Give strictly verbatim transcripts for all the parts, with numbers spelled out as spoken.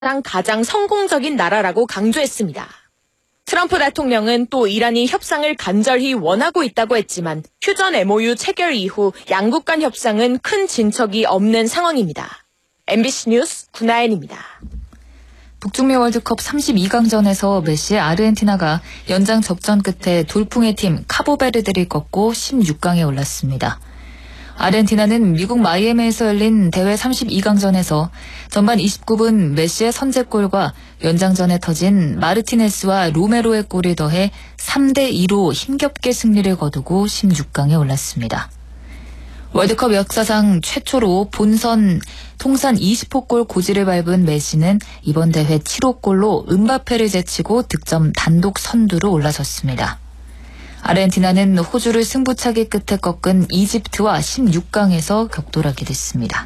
가장 성공적인 나라라고 강조했습니다. 트럼프 대통령은 또 이란이 협상을 간절히 원하고 있다고 했지만 휴전 엠오유 체결 이후 양국 간 협상은 큰 진척이 없는 상황입니다. 엠비씨 뉴스 구나연입니다. 북중미 월드컵 삼십이 강전에서 메시의 아르헨티나가 연장 접전 끝에 돌풍의 팀 카보베르데를 꺾고 십육 강에 올랐습니다. 아르헨티나는 미국 마이애미에서 열린 대회 삼십이 강전에서 전반 이십구 분 메시의 선제골과 연장전에 터진 마르티네스와 로메로의 골을 더해 삼 대 이로 힘겹게 승리를 거두고 십육 강에 올랐습니다. 월드컵 역사상 최초로 본선 통산 이십 호 골 고지를 밟은 메시는 이번 대회 칠 호 골로 음바페를 제치고 득점 단독 선두로 올라섰습니다. 아르헨티나는 호주를 승부차기 끝에 꺾은 이집트와 십육 강에서 격돌하게 됐습니다.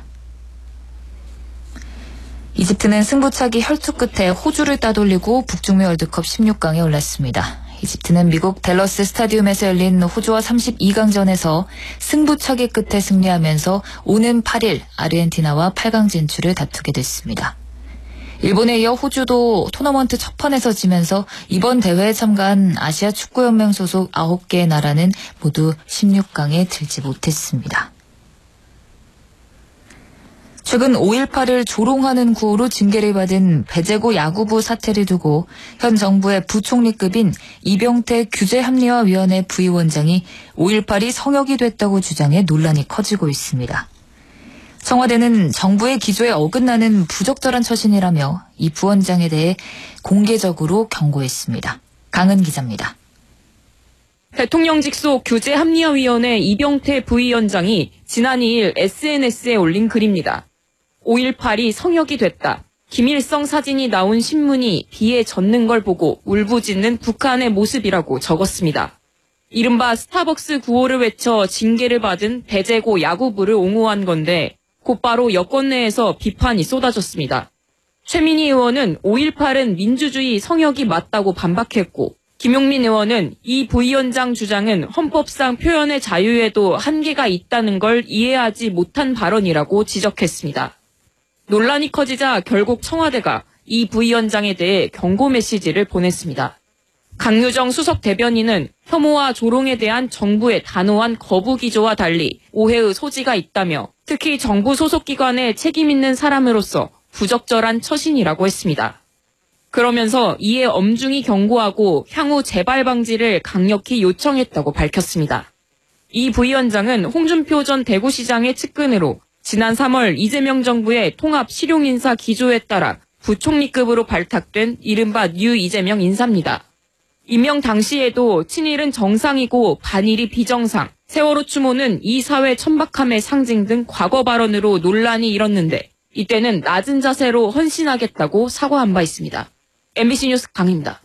이집트는 승부차기 혈투 끝에 호주를 따돌리고 북중미 월드컵 십육 강에 올랐습니다. 이집트는 미국 댈러스 스타디움에서 열린 호주와 삼십이 강전에서 승부차기 끝에 승리하면서 오는 팔 일 아르헨티나와 팔 강 진출을 다투게 됐습니다. 일본에 이어 호주도 토너먼트 첫 판에서 지면서 이번 대회에 참가한 아시아 축구연맹 소속 아홉 개의 나라는 모두 십육 강에 들지 못했습니다. 최근 오일팔을 조롱하는 구호로 징계를 받은 배제고 야구부 사태를 두고 현 정부의 부총리급인 이병태 규제합리화위원회 부위원장이 오일팔이 성역이 됐다고 주장해 논란이 커지고 있습니다. 청와대는 정부의 기조에 어긋나는 부적절한 처신이라며 이 부원장에 대해 공개적으로 경고했습니다. 강은 기자입니다. 대통령 직속 규제합리화위원회 이병태 부위원장이 지난 이 일 에스엔에스에 올린 글입니다. 오일팔이 성역이 됐다. 김일성 사진이 나온 신문이 비에 젖는 걸 보고 울부짖는 북한의 모습이라고 적었습니다. 이른바 스타벅스 구호를 외쳐 징계를 받은 배제고 야구부를 옹호한 건데 곧바로 여권 내에서 비판이 쏟아졌습니다. 최민희 의원은 오일팔은 민주주의 성역이 맞다고 반박했고 김용민 의원은 이 부위원장 주장은 헌법상 표현의 자유에도 한계가 있다는 걸 이해하지 못한 발언이라고 지적했습니다. 논란이 커지자 결국 청와대가 이 부위원장에 대해 경고 메시지를 보냈습니다. 강유정 수석 대변인은 혐오와 조롱에 대한 정부의 단호한 거부 기조와 달리 오해의 소지가 있다며 특히 정부 소속 기관에 책임 있는 사람으로서 부적절한 처신이라고 했습니다. 그러면서 이에 엄중히 경고하고 향후 재발 방지를 강력히 요청했다고 밝혔습니다. 이 부위원장은 홍준표 전 대구시장의 측근으로 지난 삼월 이재명 정부의 통합 실용인사 기조에 따라 부총리급으로 발탁된 이른바 뉴 이재명 인사입니다. 임명 당시에도 친일은 정상이고 반일이 비정상, 세월호 추모는 이 사회 천박함의 상징 등 과거 발언으로 논란이 일었는데 이때는 낮은 자세로 헌신하겠다고 사과한 바 있습니다. 엠비씨 뉴스 강입니다.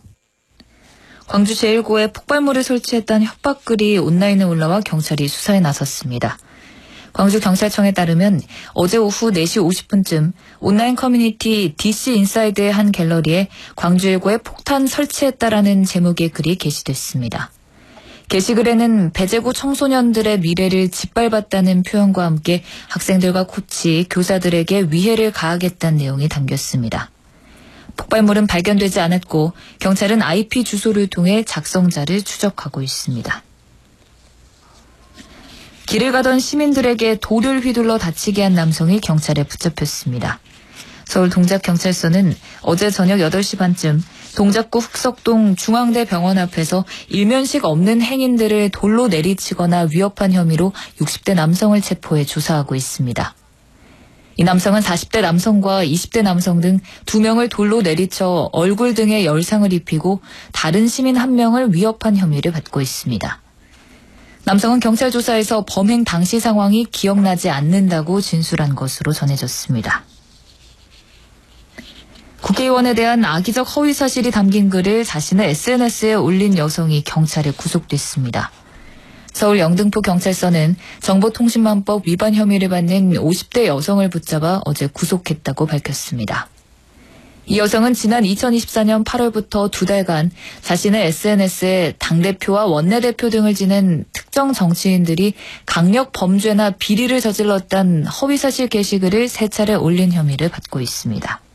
광주 제일고에 폭발물을 설치했다는 협박글이 온라인에 올라와 경찰이 수사에 나섰습니다. 광주경찰청에 따르면 어제 오후 네 시 오십 분쯤 온라인 커뮤니티 디씨 인사이드의 한 갤러리에 광주일고에 폭탄 설치했다라는 제목의 글이 게시됐습니다. 게시글에는 배제고 청소년들의 미래를 짓밟았다는 표현과 함께 학생들과 코치, 교사들에게 위해를 가하겠다는 내용이 담겼습니다. 폭발물은 발견되지 않았고 경찰은 아이피 주소를 통해 작성자를 추적하고 있습니다. 길을 가던 시민들에게 돌을 휘둘러 다치게 한 남성이 경찰에 붙잡혔습니다. 서울 동작경찰서는 어제 저녁 여덟 시 반쯤 동작구 흑석동 중앙대 병원 앞에서 일면식 없는 행인들을 돌로 내리치거나 위협한 혐의로 육십 대 남성을 체포해 조사하고 있습니다. 이 남성은 사십 대 남성과 이십 대 남성 등 두 명을 돌로 내리쳐 얼굴 등에 열상을 입히고 다른 시민 한 명을 위협한 혐의를 받고 있습니다. 남성은 경찰 조사에서 범행 당시 상황이 기억나지 않는다고 진술한 것으로 전해졌습니다. 국회의원에 대한 악의적 허위 사실이 담긴 글을 자신의 에스엔에스에 올린 여성이 경찰에 구속됐습니다. 서울 영등포 경찰서는 정보통신망법 위반 혐의를 받는 오십 대 여성을 붙잡아 어제 구속했다고 밝혔습니다. 이 여성은 지난 이천이십사 년 팔월부터 두 달간 자신의 에스엔에스에 당대표와 원내대표 등을 지낸 특정 정치인들이 강력 범죄나 비리를 저질렀다는 허위사실 게시글을 세 차례 올린 혐의를 받고 있습니다.